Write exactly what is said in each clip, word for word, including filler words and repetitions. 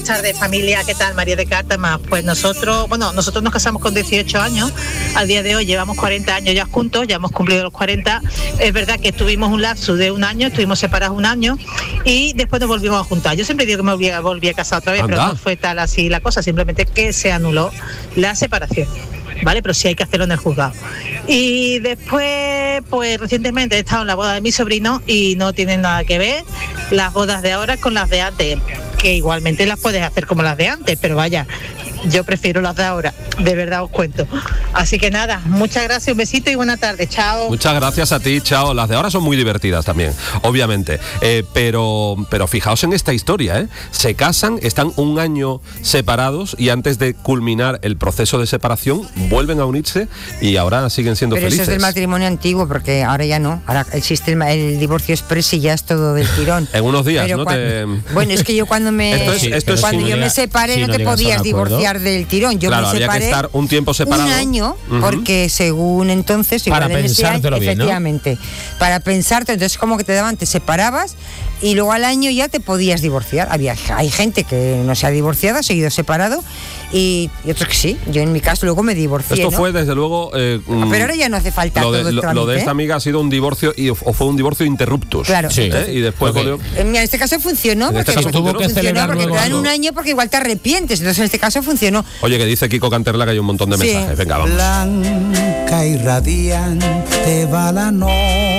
tardes, familia. ¿Qué tal? María de Cártama. Pues nosotros, bueno, nosotros nos casamos con dieciocho años. Al día de hoy llevamos cuarenta años ya juntos, ya hemos cumplido los cuarenta. Es verdad que tuvimos un lapsus de un año, estuvimos separados un año y después nos volvimos a juntar. Yo siempre digo que me volví a, volví a casar otra vez, Anda. Pero no fue tal así la cosa, simplemente que se anuló la separación. Vale, pero sí hay que hacerlo en el juzgado. Y después, pues recientemente he estado en la boda de mi sobrino y no tienen nada que ver las bodas de ahora con las de antes, que igualmente las puedes hacer como las de antes, pero vaya, yo prefiero las de ahora, de verdad os cuento. Así que nada, muchas gracias, un besito y buena tarde, chao. Muchas gracias a ti, chao. Las de ahora son muy divertidas también, obviamente, eh, pero, pero fijaos en esta historia, ¿eh? Se casan, están un año separados y antes de culminar el proceso de separación vuelven a unirse y ahora siguen siendo pero felices. Pero eso es del matrimonio antiguo, porque ahora ya no, ahora existe el, el divorcio express y ya es todo del tirón. En unos días, pero ¿no? Cuando, te... Bueno, es que yo cuando me esto es, esto es cuando si yo no me separé si no, no te podías divorciar del tirón. Yo claro, me separé había que estar un tiempo separado. Un año, uh-huh. porque según entonces... Para pensártelo año, bien, ¿no? Efectivamente, para pensarte, entonces como que te daban, te separabas y luego al año ya te podías divorciar. Había, hay gente que no se ha divorciado, ha seguido separado y, y otros que sí. Yo en mi caso luego me divorcié, Esto ¿no? fue desde luego... Eh, pero ahora ya no hace falta lo de, todo el lo, trámite, lo de esta ¿eh? amiga ha sido un divorcio y, o fue un divorcio interruptus. Claro. Sí. ¿Eh? Y después... Okay. Volvió... En este caso funcionó, En porque, este caso tuvo que funcionó celebrar porque te dan algo. un año porque igual te arrepientes. Entonces en este caso funcionó. Oye, que dice Kiko Canterla que hay un montón de Sí. mensajes. Venga, vamos. Blanca y radiante va la novia.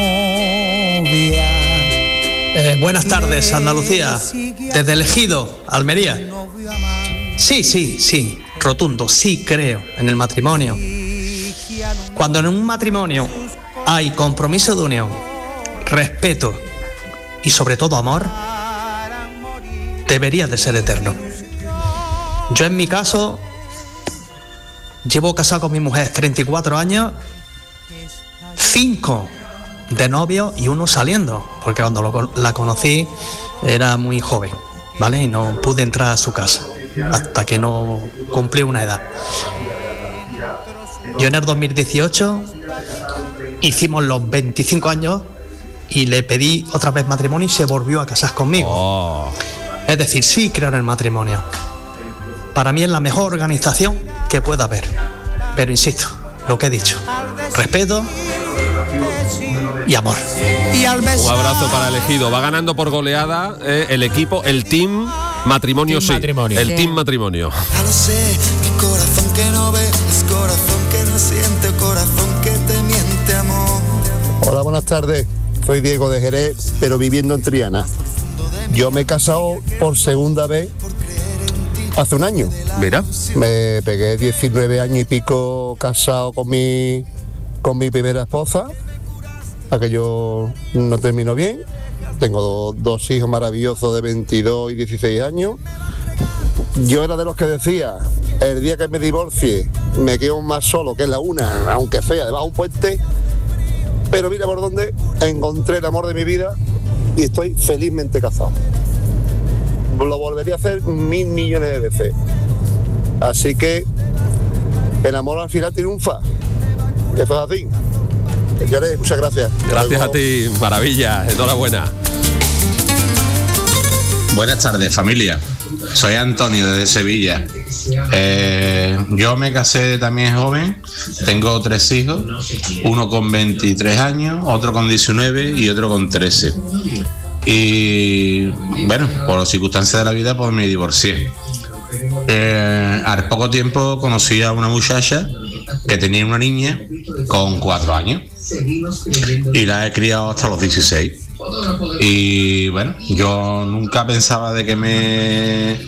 Eh, buenas tardes, Andalucía. Desde El Ejido, Almería. Sí, sí, sí, rotundo, sí creo en el matrimonio. Cuando en un matrimonio hay compromiso de unión, respeto y sobre todo amor, debería de ser eterno. Yo en mi caso llevo casado con mi mujer treinta y cuatro años, cinco de novio y uno saliendo, porque cuando lo, la conocí era muy joven, ¿vale? Y no pude entrar a su casa hasta que no cumplí una edad. Yo en el dos mil dieciocho hicimos los veinticinco años y le pedí otra vez matrimonio y se volvió a casar conmigo. Oh. Es decir, sí creo en el matrimonio. Para mí es la mejor organización que pueda haber. Pero insisto, lo que he dicho, respeto y amor. Un abrazo para El Ejido. Va ganando por goleada eh, el equipo, el team matrimonio, team sí. matrimonio. El Sí. team matrimonio. Ya lo sé, que corazón que no ve, es corazón que no siente, corazón que te miente, amor. Hola, buenas tardes. Soy Diego de Jerez, pero viviendo en Triana. Yo me he casado por segunda vez hace un año. Mira. Me pegué diecinueve años y pico casado con mi, con mi primera esposa. Aquello no terminó bien. Tengo do, dos hijos maravillosos de veintidós y dieciséis años. Yo era de los que decía, el día que me divorcie me quedo más solo que la una, aunque sea debajo de un puente. Pero mira por dónde encontré el amor de mi vida y estoy felizmente casado. Lo volvería a hacer mil millones de veces. Así que el amor al final triunfa. Eso es así. Señores, muchas gracias. Gracias a ti, maravilla, enhorabuena. Buenas tardes, familia. Soy Antonio desde Sevilla. Eh, yo me casé también joven, tengo tres hijos, uno con veintitrés años, otro con diecinueve y otro con trece. Y bueno, por circunstancias de la vida pues me divorcié. Eh, al poco tiempo conocí a una muchacha que tenía una niña con cuatro años y la he criado hasta los dieciséis. Y bueno, yo nunca pensaba de que me